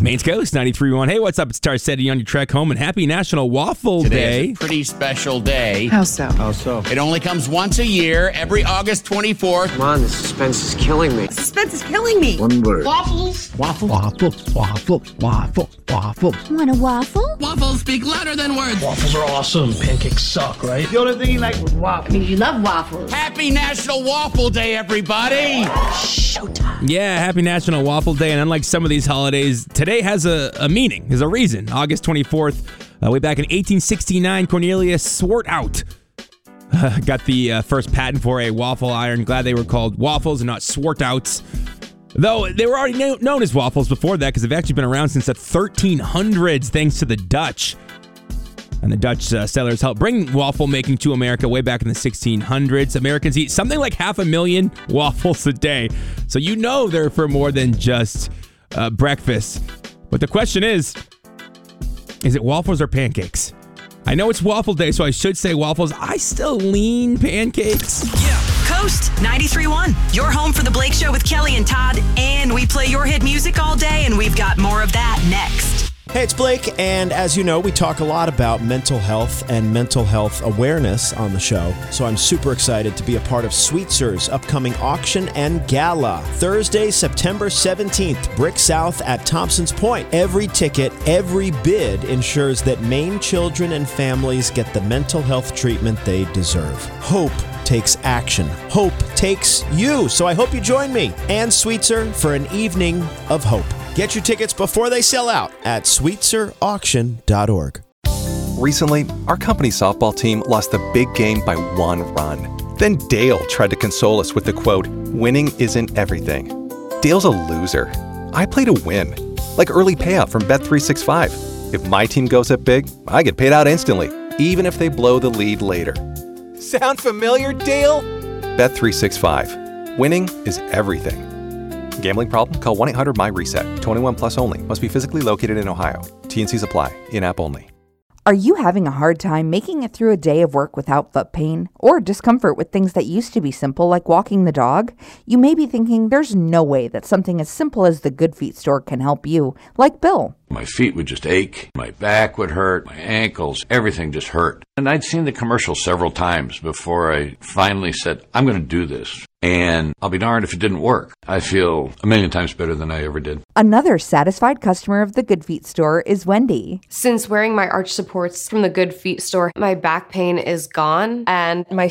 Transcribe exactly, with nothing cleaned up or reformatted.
Maine's Coast ninety-three point one. Hey, what's up? It's Tar City on your trek home, and happy National Waffle Today Day. is a pretty special day. How so? How so? It only comes once a year, every August twenty-fourth. Come on, the suspense is killing me. Suspense is killing me. One word. Waffles. Waffle. Waffle. Waffle. Waffle. Waffle. Want a waffle? Waffles speak louder than words. Waffles are awesome. Pancakes suck, right? The only thing you like was waffle. I mean, you love waffles. Happy National Waffle Day, everybody! Showtime. Yeah, happy National Waffle Day. And unlike some of these holidays, today has a, a meaning, there's a reason. August twenty-fourth, uh, way back in eighteen sixty-nine, Cornelius Swarthout uh, got the uh, first patent for a waffle iron. Glad they were called waffles and not Swartouts. Though they were already kno- known as waffles before that, because they've actually been around since the thirteen hundreds, thanks to the Dutch. And the Dutch uh, settlers helped bring waffle making to America way back in the sixteen hundreds. Americans eat something like half a million waffles a day. So you know they're for more than just uh, breakfast. But the question is, is it waffles or pancakes? I know it's waffle day, so I should say waffles. I still lean pancakes. Yeah. Coast ninety-three point one, your home for the Blake Show with Kelly and Todd. And we play your hit music all day, and we've got more of that next. Hey, it's Blake, and as you know, we talk a lot about mental health and mental health awareness on the show, so I'm super excited to be a part of Sweetzer's upcoming auction and gala. Thursday, September seventeenth, Brick South at Thompson's Point. Every ticket, every bid ensures that Maine children and families get the mental health treatment they deserve. Hope takes action. Hope takes you, so I hope you join me and Sweetzer for an evening of hope. Get your tickets before they sell out at sweetser auction dot org. Recently, our company softball team lost the big game by one run. Then Dale tried to console us with the quote, "Winning isn't everything." Dale's a loser. I play to win, like early payout from Bet three sixty-five. If my team goes up big, I get paid out instantly, even if they blow the lead later. Sound familiar, Dale? Bet three sixty-five. Winning is everything. Gambling problem? Call one eight hundred M Y reset. twenty-one plus only. Must be physically located in Ohio. T and Cs apply. In-app only. Are you having a hard time making it through a day of work without foot pain or discomfort with things that used to be simple like walking the dog? You may be thinking there's no way that something as simple as the Good Feet store can help you, like Bill. My feet would just ache, my back would hurt, my ankles, everything just hurt. And I'd seen the commercial several times before I finally said, I'm going to do this. And I'll be darned if it didn't work. I feel a million times better than I ever did. Another satisfied customer of the Good Feet store is Wendy. Since wearing my arch supports from the Good Feet store, my back pain is gone and my